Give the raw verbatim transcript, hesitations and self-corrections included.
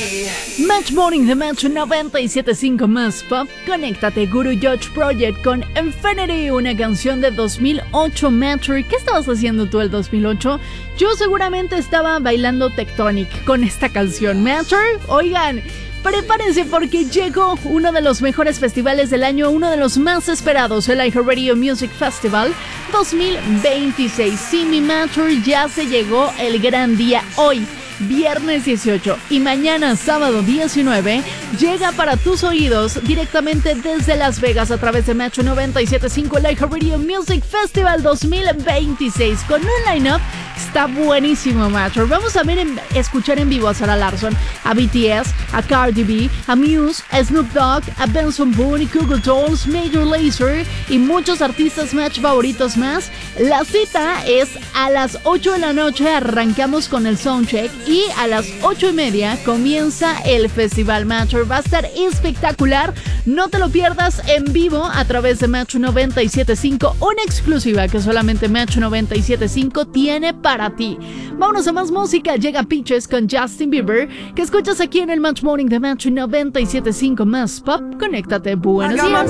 Match Morning de Match noventa y siete punto cinco más pop. Conéctate, Guru George Project con Infinity, una canción de dos mil ocho. Matcher, ¿qué estabas haciendo tú el dos mil ocho? Yo seguramente estaba bailando Tectonic con esta canción. Matcher, oigan, prepárense porque llegó uno de los mejores festivales del año, uno de los más esperados, el iHeartRadio Music Festival dos mil veintiséis. Sí, mi Matcher, ya se llegó el gran día hoy. Viernes dieciocho y mañana sábado diecinueve llega para tus oídos directamente desde Las Vegas a través de Metro noventa y siete punto cinco, el iHeartRadio Music Festival dos mil veintiséis con un line-up que está buenísimo, Metro. Vamos a ver en, escuchar en vivo a Sarah Larsson, a B T S, a Cardi B, a Muse, a Snoop Dogg, a Benson Boone, Google Dolls, Major Lazer y muchos artistas Match favoritos más. La cita es a las ocho de la noche, arrancamos con el soundcheck y a las ocho y media comienza el Festival Matcher. Va a estar espectacular. No te lo pierdas en vivo a través de Match noventa y siete punto cinco. Una exclusiva que solamente Match noventa y siete punto cinco tiene para ti. Vámonos a más música. Llega Peaches con Justin Bieber, que escuchas aquí en el Match Morning de Match noventa y siete punto cinco más pop. Conéctate. Buenos días.